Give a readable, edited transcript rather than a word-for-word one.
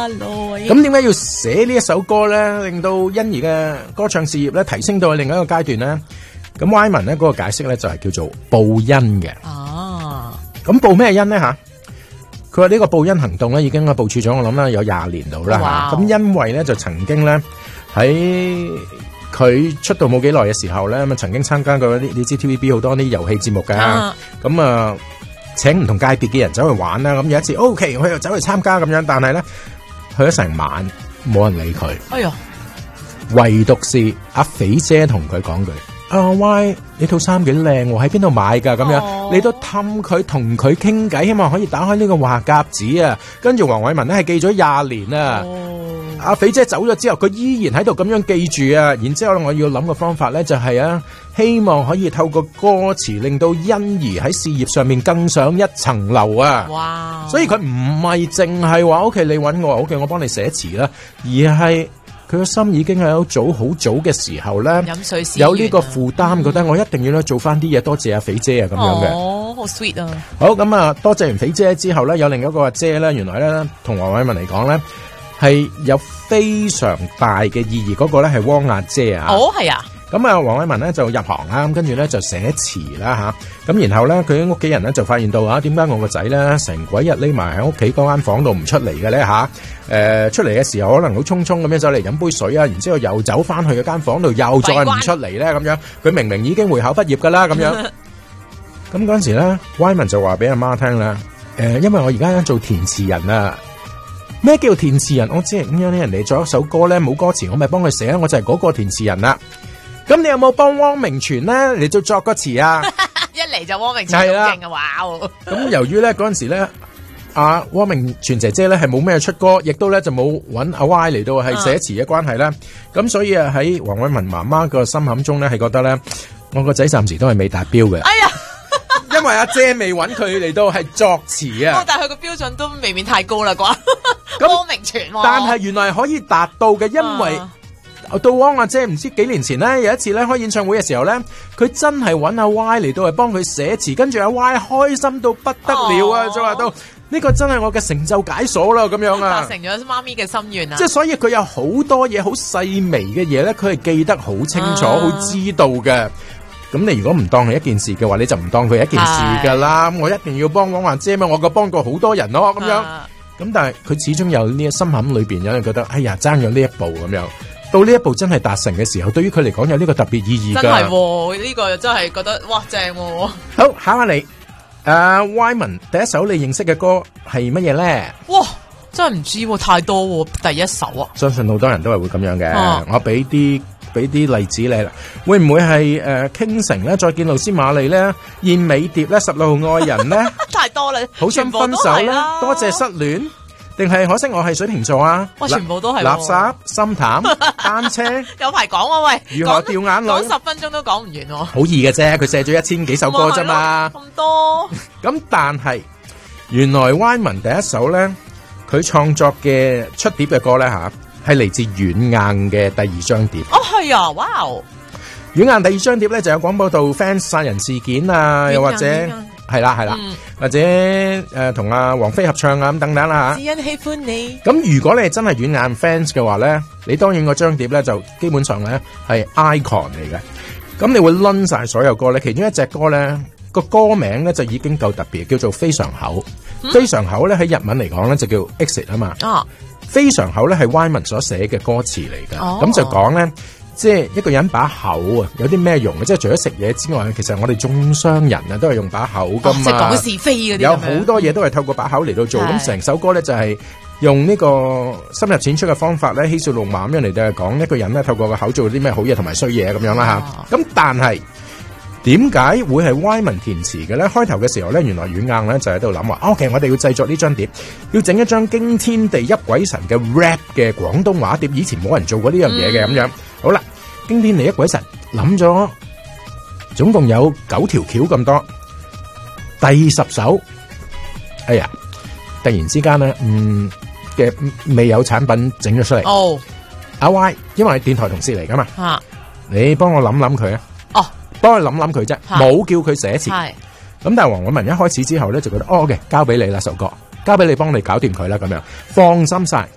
Hello， 咁點解要寫呢一首歌咧，令到欣宜嘅歌唱事業咧提升到另一個階段咧？咁 Wyman 咧嗰個解釋咧就係叫做報恩嘅。咁報咩恩咧吓？佢話呢個報恩行動咧已經部署咗，我諗啦有20年度啦。咁因為咧就曾經咧喺佢出道冇幾耐嘅時候咧，咁曾經參加過啲你知 TVB 好多啲遊戲節目㗎。咁請唔同界別嘅人走去玩啦。咁有一次 OK， 佢又走去參加咁樣，但係咧去咗成晚冇人理佢。哎呀，唯獨是阿肥姐同佢講句。Y， 你套衫幾靚喎，喺邊度買噶？咁樣你都氹佢，同佢傾偈，希望可以打開呢個話匣子啊！跟住黃偉文咧係記咗20年啊！阿肥姐走咗之後，佢依然喺度咁樣記住啊！然之後我要諗個方法咧，就係希望可以透過歌詞令到欣宜喺事業上面更上一層樓啊！哇！所以佢唔係淨係話 OK， 你揾我 OK， 我幫你寫詞啦，而係。佢個心已經係好早嘅時候咧，有呢個負擔，覺得我一定要做翻啲嘢，多謝阿肥姐啊咁樣嘅。 哦，好 sweet 啊！ 好咁多謝完肥姐之後咧，有另一個阿姐咧，原來咧同黃偉文嚟講咧係有非常大嘅意義。嗰個咧係汪阿姐啊。哦，係啊。咁黃偉文咧就入行啦，跟住咧就寫詞啦吓，咁然後咧佢屋企人咧就發現到點解我個仔咧成鬼日匿埋喺屋企嗰間房度唔出嚟嘅咧吓，出嚟嘅時候可能好匆匆咁樣走嚟飲杯水啊，然之後又走翻去嗰間房度又再唔出嚟咧咁樣，佢明明已經會考畢業噶啦咁樣，咁嗰陣時咧 Wyman 就話俾阿媽聽啦，因為我而家做填詞人啊。咩叫填詞人？我知係咁樣咧，人哋作一首歌咧冇歌詞，我咪幫佢寫，我就係嗰個填詞人啦。咁你有冇幫汪明荃咧嚟做作個詞啊？ 一嚟就汪明荃好勁啊！哇！ 咁由於咧嗰陣時咧，阿汪明荃姐姐咧係冇咩出歌，亦都咧就冇揾阿 Y 嚟到係寫詞嘅關係啦。咁所以喺黃偉文媽媽個心坎中咧係覺得咧，我個仔暫時都係未達標嘅。哎呀！因為阿姐未揾佢嚟到係作詞啊。但係佢個標準都未免太高啦啩？汪明荃，但係原來係可以達到嘅，因為。到汪阿姐唔知幾年前咧，有一次咧開演唱會嘅時候咧，佢真係揾阿 Y 嚟到係幫佢寫詞，跟住阿 Y 開心到不得了啊！就話到呢個真係我嘅成就解鎖啦，咁樣啊，達成咗媽咪嘅心願啊！即係所以佢有好多嘢好細微嘅嘢咧，佢係記得好清楚，好知道嘅。咁你如果唔當係一件事嘅話，你就唔當佢係一件事噶啦。我一定要幫汪阿姐嘛，我個幫過好多人咯，咁樣。咁但係佢始終有呢個心坎裏邊有人覺得，哎呀，爭咗呢一步咁樣。到呢一步真係達成嘅時候，對於佢嚟講有呢個特別意義噶。真係，呢個真係覺得哇正喎。好，考下你，Wyman 第一首你認識嘅歌係乜嘢咧？哇，真係唔知喎，太多喎，第一首啊。相信好多人都係會咁樣嘅。我俾啲例子你啦，會唔會係傾城咧？再見露絲瑪麗咧，燕尾蝶咧，16號愛人咧？太多啦，好想分手咧，多謝失戀。定係可惜我係水瓶座啊！哇，全部都係垃圾、心淡、單車，有排講啊喂！如何掉眼淚？講10分鐘都講唔完喎。好易嘅啫，佢寫咗1000幾首歌啫嘛。咁多。咁但係原來 Wyman 第一首咧，佢創作嘅出碟嘅歌咧吓，係嚟自軟硬嘅第二張碟。哦，係啊，哇！軟硬第二張碟咧就有廣播道 fans 殺人事件啊，又或者。係啦，或者同阿王菲合唱啊咁等等啦吓。只因喜歡你。咁如果你係真係軟硬 fans 嘅話咧，你當然嗰張碟咧就基本上咧係 icon 嚟嘅。咁你會掄晒所有歌咧，其中一隻歌咧個歌名咧就已經夠特別，叫做非常口。非常口咧喺日文嚟講咧就叫 exit 啊嘛。非常口咧係 Wyman 所寫嘅歌詞嚟噶。咁就講咧。即係一個人把口啊，有啲咩用嘅？即係除咗食嘢之外，其實我哋眾商人啊，都係用把口噶嘛。即係講是非嗰啲。有好多嘢都係透過把口嚟到做。咁成首歌咧就係用呢個深入淺出嘅方法咧，嬉笑怒罵咁樣嚟到講一個人咧，透過個口做啲咩好嘢同埋衰嘢咁樣啦吓。咁但係點解會係 Wyman 填詞嘅咧？開頭嘅時候咧，原來軟硬咧就喺度諗話，OK， 我哋要製作呢張碟，要整一張驚天地泣鬼神嘅 rap 嘅廣東話碟，以前冇人做過呢樣嘢嘅咁樣。好啦，驚天地泣鬼神諗咗，總共有9條橋咁多。第10首，哎呀，突然之間咧，嘅未有產品整咗出嚟。哦，阿 Y， 因為係電台同事嚟噶嘛，你幫我諗諗佢啊。哦，幫我諗諗佢啫，冇叫佢寫詞。係，咁但係黃偉文一開始之後咧就覺得，OK， 交俾你啦，首歌交俾你幫你搞掂佢啦，咁樣放心晒。